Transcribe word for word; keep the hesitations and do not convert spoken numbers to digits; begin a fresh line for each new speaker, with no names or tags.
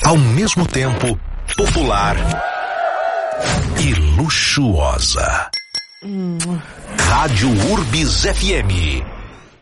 ao mesmo tempo popular e luxuosa. Rádio Urbis F M.